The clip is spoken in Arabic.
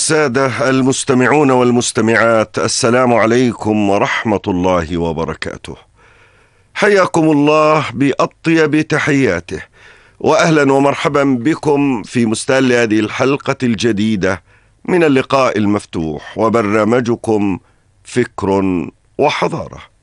السادة المستمعون والمستمعات، السلام عليكم ورحمة الله وبركاته. حياكم الله بأطيب تحياته، وأهلا ومرحبا بكم في مستهل هذه الحلقة الجديدة من اللقاء المفتوح وبرنامجكم فكر وحضارة.